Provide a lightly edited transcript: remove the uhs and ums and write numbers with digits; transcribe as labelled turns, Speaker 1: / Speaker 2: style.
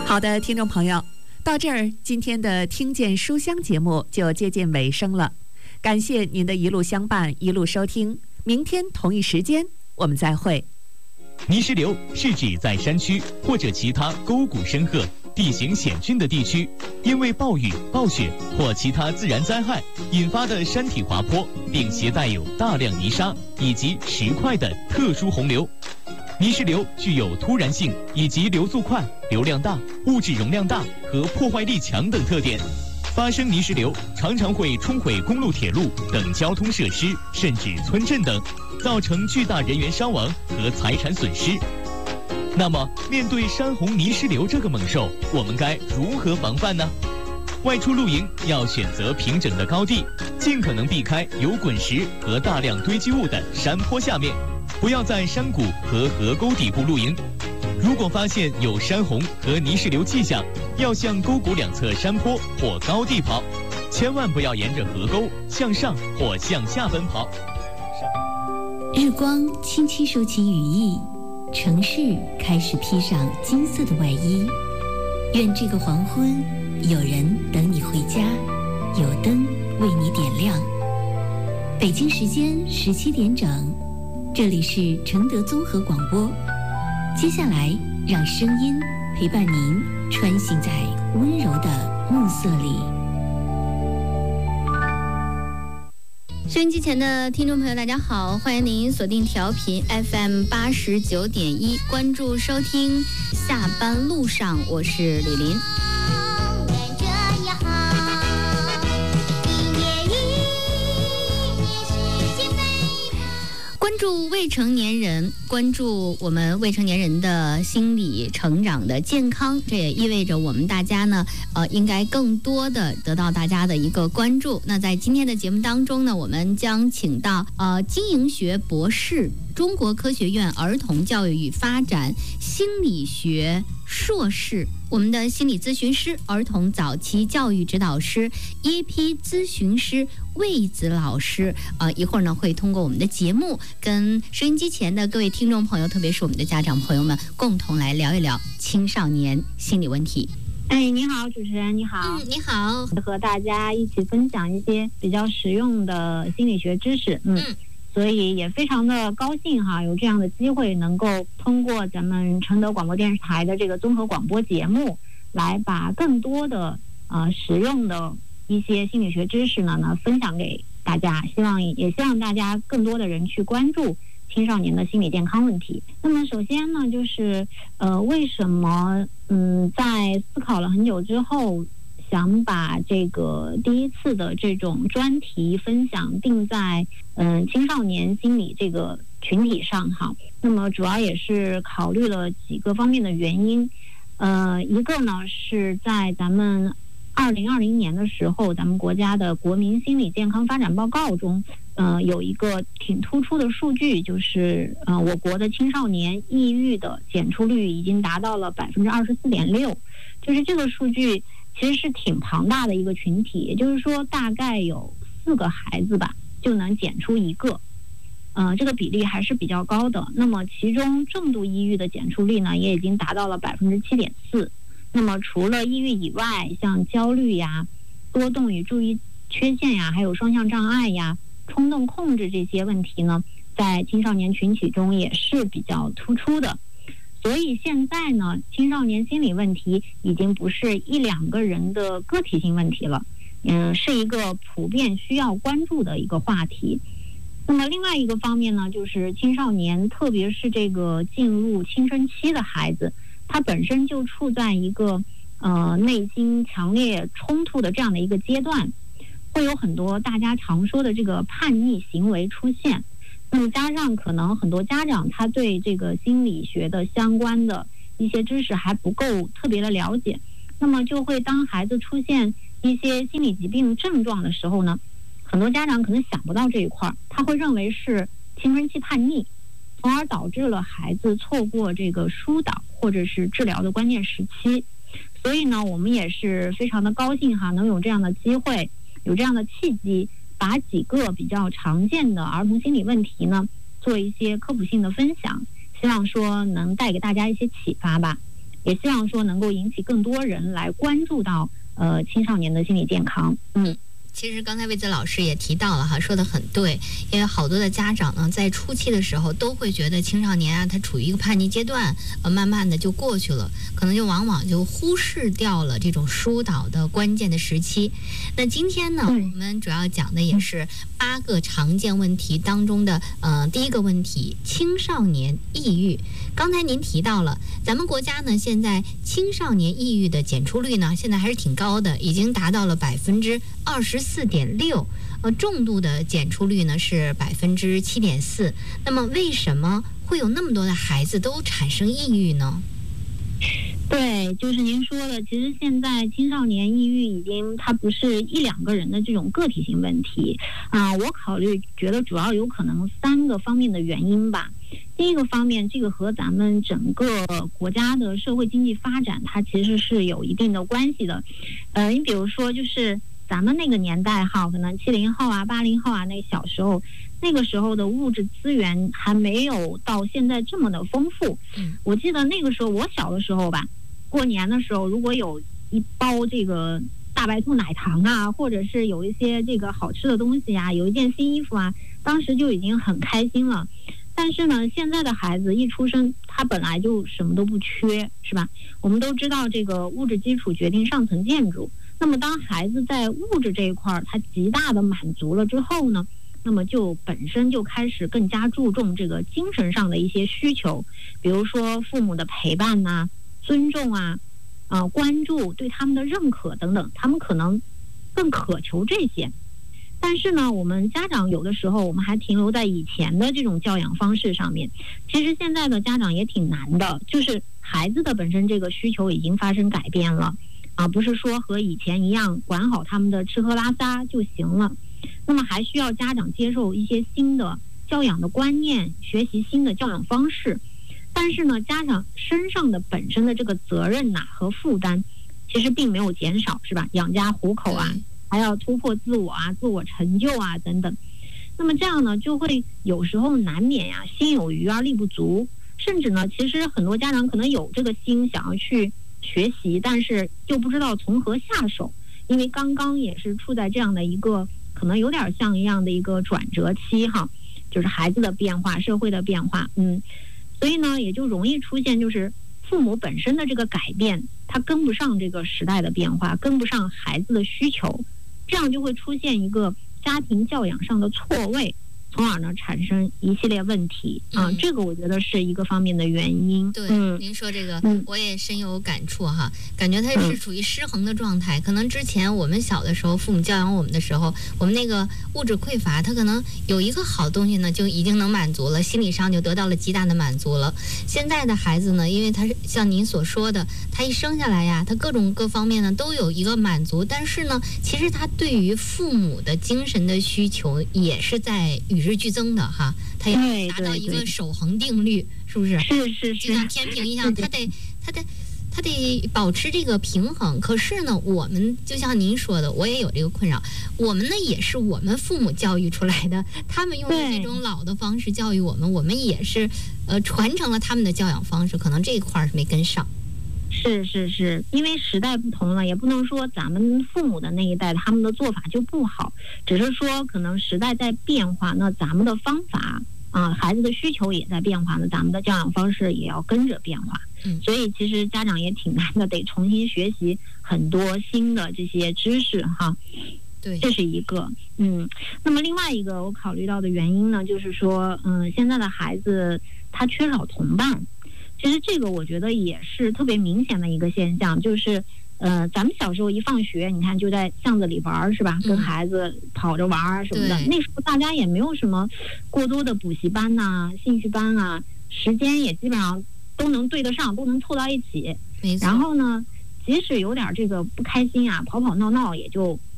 Speaker 1: 好的，听众朋友，到这儿，今天的听见书香节目就接近尾声了。感谢您的一路相伴，一路收听。明天同一时间，我们再会。
Speaker 2: 泥石流是指在山区或者其他沟谷深壑、地形险峻的地区，因为暴雨、暴雪或其他自然灾害引发的山体滑坡，并携带有大量泥沙以及石块的特殊洪流。泥石流具有突然性以及流速快、流量大、物质容量大和破坏力强等特点。发生泥石流常常会冲毁公路、铁路等交通设施，甚至村镇等，造成巨大人员伤亡和财产损失。那么，面对山洪泥石流这个猛兽，我们该如何防范呢？外出露营要选择平整的高地，尽可能避开有滚石和大量堆积物的山坡下面，不要在山谷和河沟底部露营。如果发现有山洪和泥石流迹象，要向沟谷两侧山坡或高地跑，千万不要沿着河沟向上或向下奔跑。
Speaker 3: 日光轻轻收起羽翼，城市开始披上金色的外衣。愿这个黄昏，有人等你回家，有灯为你点亮。北京时间17点整，这里是承德综合广播。接下来，让声音陪伴您穿行在温柔的暮色里。
Speaker 4: 收音机前的听众朋友大家好，欢迎您锁定调频 FM89.1，关注收听下班路上，我是李林。关注未成年人，关注我们未成年人的心理成长的健康，这也意味着我们大家呢，应该更多的得到大家的一个关注。那在今天的节目当中呢，我们将请到经营学博士、中国科学院儿童教育与发展心理学硕士，我们的心理咨询师、儿童早期教育指导师、EP 咨询师魏子老师，一会儿呢会通过我们的节目，跟收音机前的各位听众朋友，特别是我们的家长朋友们，共同来聊一聊青少年心理问题。
Speaker 5: 哎，你好，主持人，你好。
Speaker 4: 你好。
Speaker 5: 和大家一起分享一些比较实用的心理学知识。所以也非常的高兴哈，有这样的机会能够通过咱们承德广播电视台的这个综合广播节目，来把更多的实用的一些心理学知识呢分享给大家，希望大家更多的人去关注青少年的心理健康问题。那么首先呢，就是为什么在思考了很久之后，想把这个第一次的这种专题分享定在青少年心理这个群体上哈。那么主要也是考虑了几个方面的原因。一个呢是在咱们2020年的时候，咱们国家的国民心理健康发展报告中，有一个挺突出的数据，就是我国的青少年抑郁的检出率已经达到了24.6%，就是这个数据其实是挺庞大的一个群体，也就是说大概有4个孩子吧就能检出1个，这个比例还是比较高的。那么其中重度抑郁的检出率呢，也已经达到了7.4%。那么除了抑郁以外，像焦虑呀、多动与注意缺陷呀，还有双向障碍呀、冲动控制这些问题呢，在青少年群体中也是比较突出的。所以现在呢，青少年心理问题已经不是1-2个人的个体性问题了，是一个普遍需要关注的一个话题。那么另外一个方面呢，就是青少年，特别是这个进入青春期的孩子，他本身就处在一个内心强烈冲突的这样的一个阶段，会有很多大家常说的这个叛逆行为出现。那么加上可能很多家长他对这个心理学的相关的一些知识还不够特别的了解，那么就会当孩子出现一些心理疾病症状的时候呢，很多家长可能想不到这一块，他会认为是青春期叛逆，从而导致了孩子错过这个疏导或者是治疗的关键时期。所以呢，我们也是非常的高兴哈，能有这样的机会，有这样的契机，把几个比较常见的儿童心理问题呢，做一些科普性的分享，希望说能带给大家一些启发吧。 也希望说能够引起更多人来关注到青少年的心理健康。
Speaker 4: 其实刚才魏子老师也提到了哈，说得很对，因为好多的家长呢，在初期的时候都会觉得青少年啊，他处于一个叛逆阶段，慢慢的就过去了，可能就往往就忽视掉了这种疏导的关键的时期。那今天呢，我们主要讲的也是8个常见问题当中的第一个问题，青少年抑郁。刚才您提到了，咱们国家呢，现在青少年抑郁的检出率呢，现在还是挺高的，已经达到了24.6%，重度的检出率呢是7.4%。那么为什么会有那么多的孩子都产生抑郁呢？
Speaker 5: 对，就是您说的，其实现在青少年抑郁它不是1、2个人的这种个体性问题我觉得主要有可能3个方面的原因吧。第一个方面，这个和咱们整个国家的社会经济发展它其实是有一定的关系的。你比如说就是咱们那个年代哈，可能70后啊、80后啊，那个小时候，那个时候的物质资源还没有到现在这么的丰富。我记得那个时候我小的时候吧，过年的时候如果有一包这个大白兔奶糖啊，或者是有一些这个好吃的东西啊，有一件新衣服啊，当时就已经很开心了。但是呢，现在的孩子一出生，他本来就什么都不缺，是吧？我们都知道这个物质基础决定上层建筑。那么当孩子在物质这一块他极大的满足了之后呢，那么就本身就开始更加注重这个精神上的一些需求，比如说父母的陪伴啊、尊重啊、关注、对他们的认可等等，他们可能更渴求这些。但是呢，我们家长有的时候我们还停留在以前的这种教养方式上面。其实现在的家长也挺难的，就是孩子的本身这个需求已经发生改变了不是说和以前一样管好他们的吃喝拉撒就行了。那么还需要家长接受一些新的教养的观念，学习新的教养方式。但是呢，家长身上的本身的这个责任和负担其实并没有减少，是吧？养家糊口还要突破自我自我成就等等。那么这样呢，就会有时候难免心有余而力不足，甚至呢，其实很多家长可能有这个心想要去学习，但是又不知道从何下手，因为刚刚也是处在这样的一个可能有点像一样的一个转折期就是孩子的变化、社会的变化，所以呢，也就容易出现就是父母本身的这个改变，他跟不上这个时代的变化，跟不上孩子的需求，这样就会出现一个家庭教养上的错位，从而呢产生一系列问题这个我觉得是一个方面的原因。
Speaker 4: 对，您说这个我也深有感触感觉它是处于失衡的状态。可能之前我们小的时候，父母教养我们的时候，我们那个物质匮乏，他可能有一个好东西呢，就已经能满足了，心理上就得到了极大的满足了。现在的孩子呢，因为他是像您所说的，他一生下来他各种各方面呢都有一个满足，但是呢，其实他对于父母的精神的需求也是在与日俱增的他要达到一个守恒定律，是不是？
Speaker 5: 是，
Speaker 4: 就像天平一样，他得保持这个平衡。可是呢，我们就像您说的，我也有这个困扰。我们呢也是我们父母教育出来的，他们用的这种老的方式教育我们，我们也是传承了他们的教养方式，可能这一块是没跟上。
Speaker 5: 是，因为时代不同了，也不能说咱们父母的那一代他们的做法就不好，只是说可能时代在变化，那咱们的方法孩子的需求也在变化，那咱们的教养方式也要跟着变化。所以其实家长也挺难的，得重新学习很多新的这些知识
Speaker 4: 对，
Speaker 5: 这是一个。那么另外一个我考虑到的原因呢，就是说现在的孩子他缺少同伴。其实这个我觉得也是特别明显的一个现象，就是咱们小时候一放学，你看就在巷子里玩，是吧？跟孩子跑着玩什么的。那时候大家也没有什么过多的补习班兴趣班时间也基本上都能对得上，都能凑到一起。然后呢，即使有点这个不开心跑跑闹闹也就